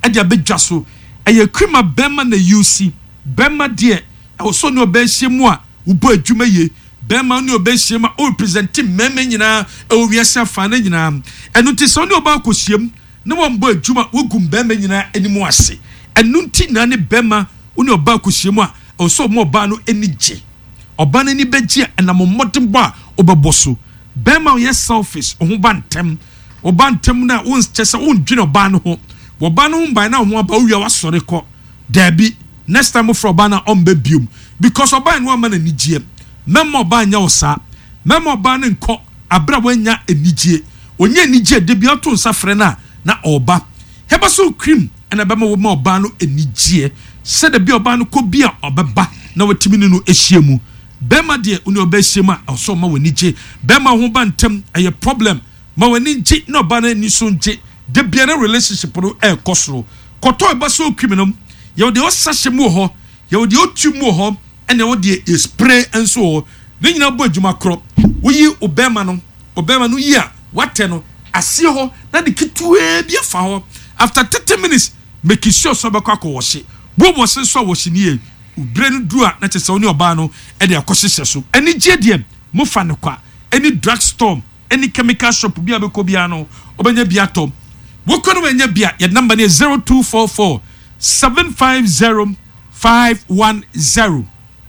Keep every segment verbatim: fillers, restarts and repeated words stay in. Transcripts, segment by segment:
ade abedwa so eye krima bema na U C bema de e so ne obehye mu a ubo adwuma ye bema ne obehye ma o represent meme nyina e o wiase afa na nyina enu ti so ne oba kosiem ne wo mbo adwuma wogum bema nyina enimu ase enu ti na ne bema one oba kosiem a o so mo oba no enije oba na ni beje enam modembo a obeboso bema ye selfish ohun bantem obantem na won chese won dwene oba no ho oba no mban na ho aba owia wasore ko dabi next time for oba na ombe biom because oba no ama na nigiem memo oba nya osa memo oba no nko abra wanya enigie onye enigie de bi ato nsafre na na oba heba so cream na bema wo ma oba no enigie se de bi oba no ko bia obeba na watimi no ehiemu bema de oni oba ehiema oso ma wonigye bema ho bantem eye problem ma wani nji no bana ni so nji de biara relationship no e kosoro koto e ba so criminal ye de o sahye mu ho ye de o tu mu ho ene o de spray enso ho ne nyina bo adwuma kro wo yi obema no obema no yi a wate no ase ho na de kitue bia fa ho after thirty minutes make sure so be kwako wo hye bo bo se so wo hye ni e ubre no du a na chese oni oba no e de akohye so eni gye de mo fa ne kwa eni drug store any chemical shop bia be ko bia no obanya bia to wo kono wanya bia your number is zero two four four seven five zero five one zero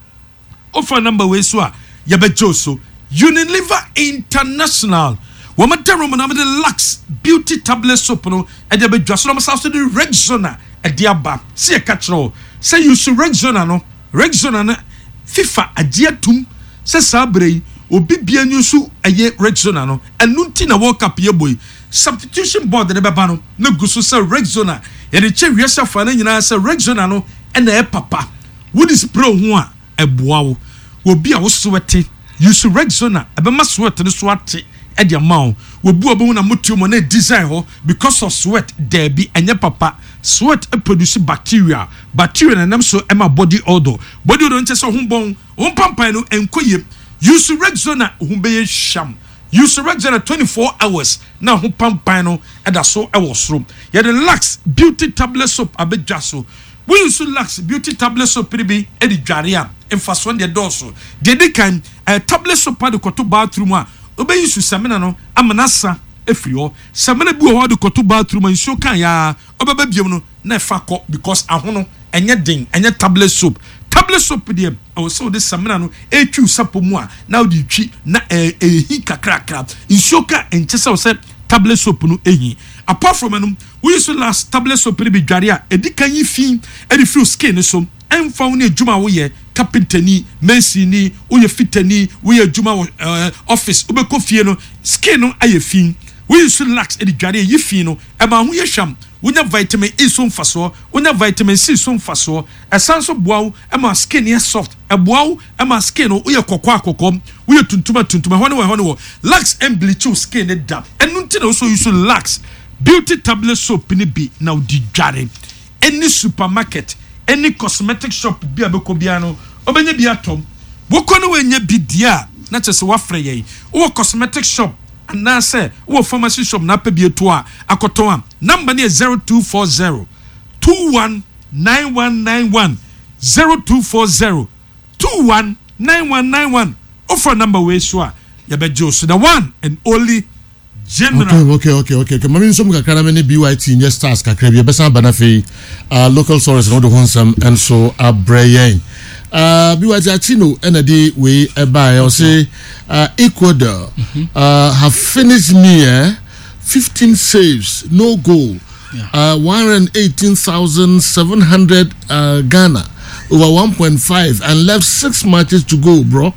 offer number we so a ya be joso Unilever International wo mata room na me Lux beauty tablet soap no e de be dwaso no so de Rexona e de aba se e catch no say you should Rexona no Rexona na FIFA agiatum se sabrei obi bia nyusu eye Rexona no enu nti na World Cup ye boy substitution board de beba no na gusu se Rexona ye de che wiesa fa na nyina se Rexona no e na e papa would is pro ho a eboa wo obi a wo swete yusu Rexona e be ma sweat ne so ate e de ma wo obu obo na motu mo na design ho because of sweat there be enye papa sweat e produce bacteria bacteria na nam so e ma body odor body odor nche so ho bon ho pampan no enkoye use Rexona humbe sham use Rexona twenty-four hours na ho pampan no e da so e wo soro ye the Lux beauty tablet soap abedwa so we use Lux beauty tablet soap bi e di dware a emfaso de doso de de kan tablet soap de koto bathroom a obe use semena no amanasa efri ho semena bi ho de koto bathroom nso kan ya obeba biem no na fa ko because ahono enye den enye tablet soap tablet soap de o so de samena no etwu sapo mu a na odi twi na ehi kakrakra nsoka enchese o se tablet soap no ehi apart from anum we use last tablet soap bi dware a edikan yi fi edi feel skin so emfa wo ne adwuma wo ye carpenter ni mason ni wo ye fitani wo ye adwuma office wo be kofie no skin no aye fi we use Lux edi dware yi fi no e ma ho ye hwam wonya vitamin E so mfaso wonya vitamin C so mfaso esanso boawo e ma skin ye soft e boawo e ma skin no uye kokko akokom uye tuntuma tuntuma hone we hone wo Lux and bleach skin ne da enu nti na so use Lux beauty tablet soap ni bi na odi dware any supermarket any cosmetic shop bi abeko bia no obenya bi atom wo kono wenya bi dia na chese wa frɛ yɛ wo cosmetic shop na say wo pharmacy shop na pa bi eto a akoton a number ne zero two four zero two one nine one nine one zero two four zero two one nine one nine one offer number we so a ya bejo so the one and only general okay okay okay okay mami nso mukakra na me B Y T nye stars kakra bi besa banafe uh local source no do honsam and so abrayen uh B Y T Achino enadi we eba I say uh Ecuador mm-hmm. uh have finished near fifteen saves, no goal. Yeah. Uh one hundred eighteen thousand seven hundred uh Ghana over one point five and left six matches to go, bro.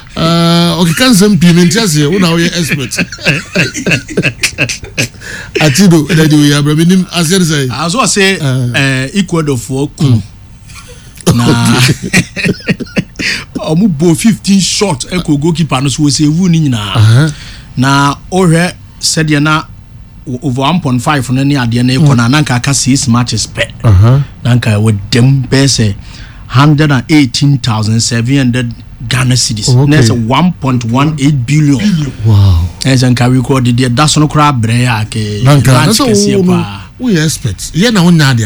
Uh okay, can some payment just here una we expert. Atido that we are bringing as I say. As I say uh Ecuador for coup. Na omu bo fifteen shots e ko goalkeeper no so we save ni nyina. Na ohwe said na over one point five no ni ade na e kona na nka aka six matches pe. Uh-huh. Nanka we dem be say one hundred eighteen thousand seven hundred Ghana cedis. Okay. That's one point one eight billion. Wow. As an can record the that's no crab break. Nanka, that's all we expect. Yeah, na